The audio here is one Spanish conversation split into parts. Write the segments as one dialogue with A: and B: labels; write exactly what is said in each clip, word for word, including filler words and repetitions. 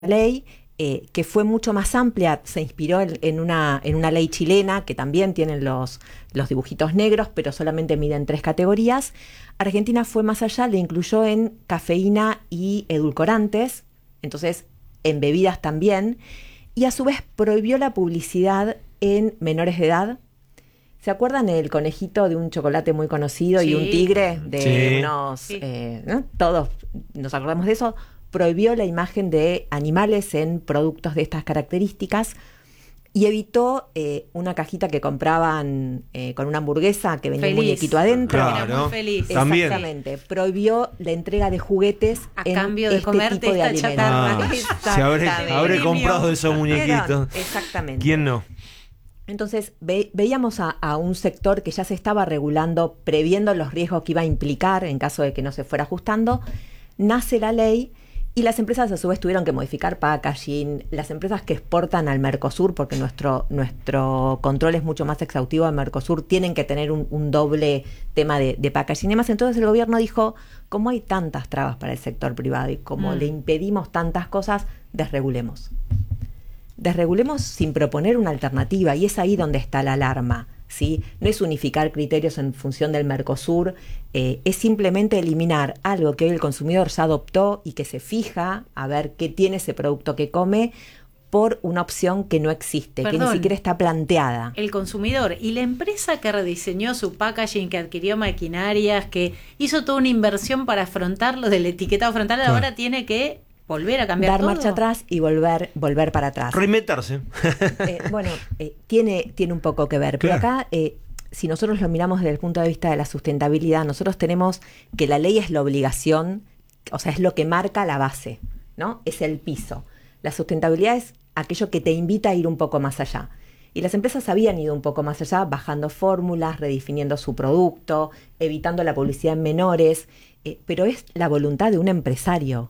A: ley eh, que fue mucho más amplia, se inspiró en, en, una, en una ley chilena que también tienen los, los dibujitos negros, pero solamente miden tres categorías. Argentina fue más allá, le incluyó en cafeína y edulcorantes, entonces en bebidas también, y a su vez prohibió la publicidad en menores de edad. ¿Se acuerdan el conejito de un chocolate muy conocido, sí, y un tigre de sí. unos... Sí. Eh, ¿no? Todos nos acordamos de eso. Prohibió la imagen de animales en productos de estas características y evitó eh, una cajita que compraban eh, con una hamburguesa que venía feliz. Un muñequito adentro.
B: Claro.
C: Era muy feliz.
A: Exactamente. También. Prohibió la entrega de juguetes
C: a
A: en
C: cambio de
A: este
C: comerte
A: tipo de
C: esta
A: alimentos.
C: chatarra.
B: Ah, se habré, habré comprado esos muñequitos.
A: Exactamente.
B: ¿Quién no?
A: Entonces ve, veíamos a, a un sector que ya se estaba regulando, previendo los riesgos que iba a implicar en caso de que no se fuera ajustando. Nace la ley y las empresas a su vez tuvieron que modificar packaging. Las empresas que exportan al Mercosur, porque nuestro, nuestro control es mucho más exhaustivo al Mercosur, tienen que tener un, un doble tema de, de packaging y demás. Entonces el gobierno dijo, como hay tantas trabas para el sector privado y como mm. le impedimos tantas cosas, desregulemos. Desregulemos sin proponer una alternativa, y es ahí donde está la alarma, ¿sí? No es unificar criterios en función del Mercosur, eh, es simplemente eliminar algo que hoy el consumidor ya adoptó y que se fija a ver qué tiene ese producto que come por una opción que no existe, Perdón, que ni siquiera está planteada.
C: El consumidor y la empresa que rediseñó su packaging, que adquirió maquinarias, que hizo toda una inversión para afrontarlo del etiquetado frontal, claro. ahora tiene que volver a cambiar
A: dar
C: todo.
A: Marcha atrás y volver volver para atrás.
B: Reinventarse.
A: Eh, bueno, eh, tiene, tiene un poco que ver. Pero claro. acá, eh, si nosotros lo miramos desde el punto de vista de la sustentabilidad, nosotros tenemos que la ley es la obligación, o sea, es lo que marca la base, ¿no? Es el piso. La sustentabilidad es aquello que te invita a ir un poco más allá. Y las empresas habían ido un poco más allá, bajando fórmulas, redefiniendo su producto, evitando la publicidad en menores, eh, pero es la voluntad de un empresario.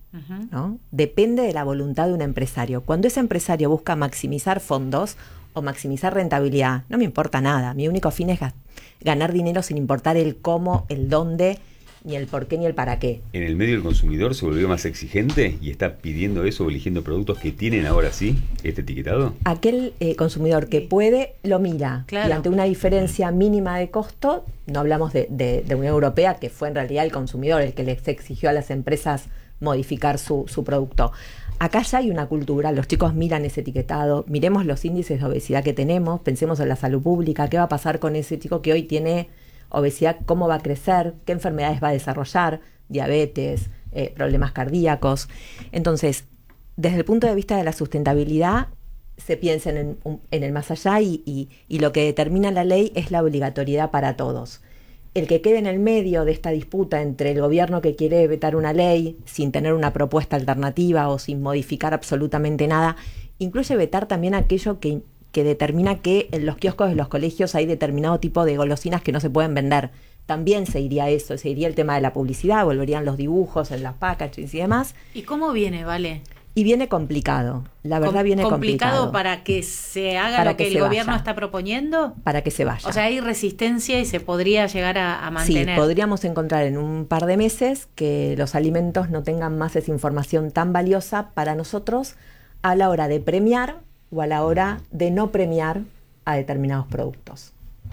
A: ¿No? Depende de la voluntad de un empresario. Cuando ese empresario busca maximizar fondos o maximizar rentabilidad, no me importa nada. Mi único fin es ganar dinero sin importar el cómo, el dónde, ni el por qué, ni el para qué.
D: En el medio del consumidor se volvió más exigente y está pidiendo eso, eligiendo productos que tienen ahora sí este etiquetado.
A: Aquel eh, consumidor que puede, lo mira.
C: Claro.
A: Y ante una diferencia mínima de costo, no hablamos de, de, de Unión Europea, que fue en realidad el consumidor el que les exigió a las empresas modificar su, su producto. Acá ya hay una cultura, los chicos miran ese etiquetado, miremos los índices de obesidad que tenemos, pensemos en la salud pública, qué va a pasar con ese chico que hoy tiene obesidad, cómo va a crecer, qué enfermedades va a desarrollar, diabetes, eh, problemas cardíacos. Entonces, desde el punto de vista de la sustentabilidad, se piensa en, en el más allá y, y, y lo que determina la ley es la obligatoriedad para todos. El que quede en el medio de esta disputa entre el gobierno que quiere vetar una ley sin tener una propuesta alternativa o sin modificar absolutamente nada, incluye vetar también aquello que, que determina que en los kioscos de los colegios hay determinado tipo de golosinas que no se pueden vender. También se iría eso, se iría el tema de la publicidad, volverían los dibujos en las packagings y demás.
C: ¿Y cómo viene, Vale?
A: Y viene complicado, la verdad
C: Com-
A: viene complicado.
C: ¿Complicado para que se haga
A: para
C: lo que,
A: que
C: el
A: se
C: gobierno
A: vaya.
C: está proponiendo?
A: Para que se vaya.
C: O sea, hay resistencia y se podría llegar a, a mantener.
A: Sí, podríamos encontrar en un par de meses que los alimentos no tengan más esa información tan valiosa para nosotros a la hora de premiar o a la hora de no premiar a determinados productos.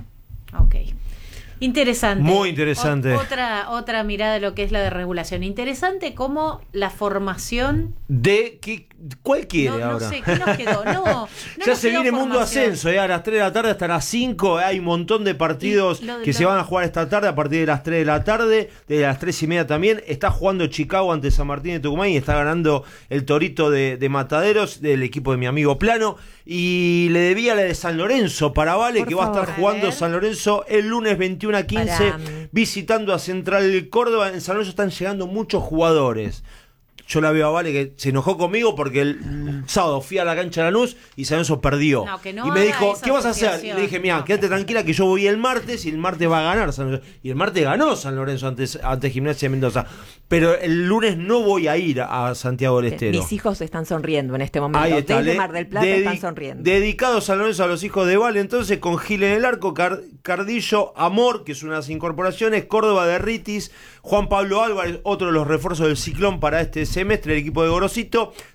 C: Ok. Interesante.
B: Muy interesante.
C: O, otra, otra mirada de lo que es la desregulación. Interesante cómo la formación...
B: De que ¿cuál quiere
C: no,
B: ahora?
C: No sé, ¿qué nos quedó? No, no
B: ya
C: nos
B: se
C: quedó
B: viene Mundo
C: formación.
B: Ascenso, ¿eh? A las tres de la tarde hasta las cinco. Hay un montón de partidos
C: Y lo de
B: que
C: lo...
B: se van a jugar esta tarde a partir de las tres de la tarde, de las tres y media también. Está jugando Chicago ante San Martín de Tucumán y está ganando el Torito de, de Mataderos, del equipo de mi amigo Plano. Y le debía la de San Lorenzo para Vale,
A: Por
B: que
A: favor,
B: va a estar jugando San Lorenzo el lunes veintiuno a quince, para... visitando a Central Córdoba. En San Lorenzo están llegando muchos jugadores. Yo la veo a Vale que se enojó conmigo porque el sábado fui a la cancha de Lanús y San Lorenzo perdió.
C: No, que no
B: y me dijo,
C: esa
B: ¿qué vas a hacer? Y le dije, mira,
C: no.
B: quédate tranquila que yo voy el martes y el martes va a ganar San Lorenzo. Y el martes ganó San Lorenzo ante, ante Gimnasia de Mendoza. Pero el lunes no voy a ir a Santiago del Estero.
A: Mis hijos están sonriendo en este momento.
B: Ahí está,
A: Desde
B: le,
A: Mar del Plata
B: dedi-
A: están sonriendo.
B: Dedicado San Lorenzo a los hijos de Vale, entonces con Gil en el arco, Car- Cardillo, Amor, que es unas incorporaciones, Córdoba de Ritis, Juan Pablo Álvarez, otro de los refuerzos del Ciclón para este semestre, el equipo de Gorosito,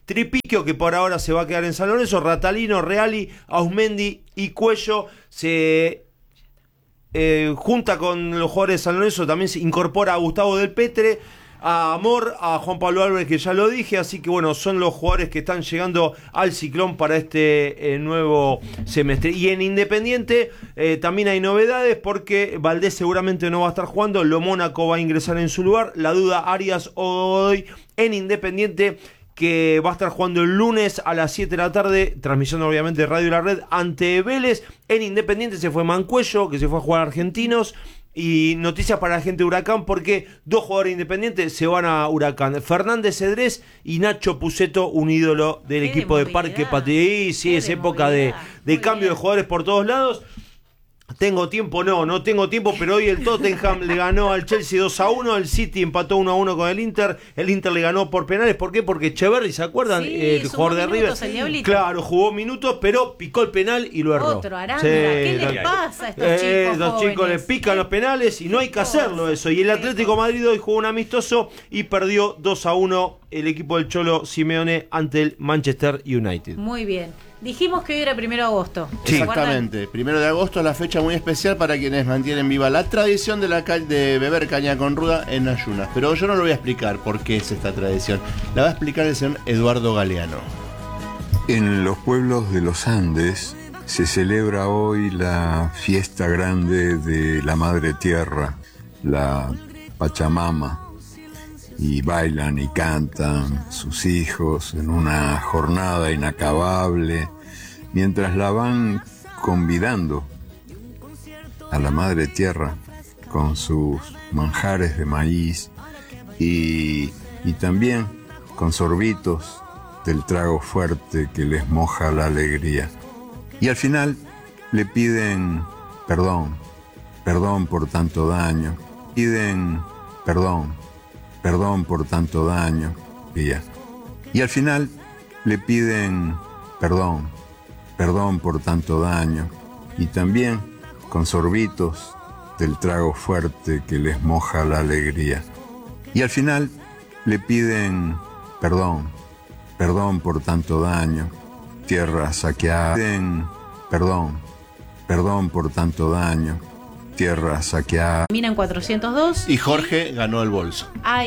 B: Tripiquio, que por ahora se va a quedar en San Lorenzo, Ratalino, Reali, Ausmendi y Cuello se eh, junta con los jugadores de San Lorenzo, también se incorpora a Gustavo Del Petre, a Amor, a Juan Pablo Álvarez, que ya lo dije, así que bueno, son los jugadores que están llegando al Ciclón para este eh, nuevo semestre. Y en Independiente eh, también hay novedades, porque Valdés seguramente no va a estar jugando, Lo Mónaco va a ingresar en su lugar, la duda Arias hoy en Independiente, que va a estar jugando el lunes a las siete de la tarde, transmisión obviamente de Radio La Red, ante Vélez. En Independiente se fue Mancuello, que se fue a jugar a Argentinos. Y noticias para la gente de Huracán, porque dos jugadores independientes se van a Huracán: Fernández Cedrés y Nacho Puceto, un ídolo del
C: Qué
B: equipo de,
C: de
B: Parque Patricio. Sí, es época de, de cambio bien. de jugadores por todos lados. Tengo tiempo, no, no tengo tiempo, pero hoy el Tottenham le ganó al Chelsea dos a uno, el City empató uno a uno con el Inter, el Inter le ganó por penales. ¿Por qué? Porque Echeverri, ¿se acuerdan?
C: Sí,
B: el jugador de River. Claro, jugó minutos, pero picó el penal y lo erró.
C: Otro Aranda, sí, ¿qué le pasa a estos
B: eh,
C: chicos
B: Los
C: jóvenes?
B: chicos les pican los penales y no hay que hacerlo eso. Y el Atlético Madrid hoy jugó un amistoso y perdió dos a uno el equipo del Cholo Simeone ante el Manchester United.
C: Muy bien. Dijimos que hoy era primero de agosto.
E: Sí. Exactamente. Primero de agosto es la fecha muy especial para quienes mantienen viva la tradición de, la ca- de beber caña con ruda en ayunas. Pero yo no lo voy a explicar por qué es esta tradición. La va a explicar el señor Eduardo Galeano.
F: En los pueblos de los Andes se celebra hoy la fiesta grande de la Madre Tierra, la Pachamama. Y bailan y cantan sus hijos en una jornada inacabable, mientras la van convidando a la Madre Tierra con sus manjares de maíz y, y también con sorbitos del trago fuerte que les moja la alegría. Y al final le piden perdón, perdón por tanto daño, piden perdón. Perdón por tanto daño, Pía. Y al final le piden perdón, perdón por tanto daño, y también con sorbitos del trago fuerte que les moja la alegría. Y al final le piden perdón, perdón por tanto daño, tierra saqueada. Piden perdón, perdón por tanto daño, tierra saqueada.
C: Termina en cuatrocientos dos.
E: Y Jorge ganó el bolso.
C: Ay,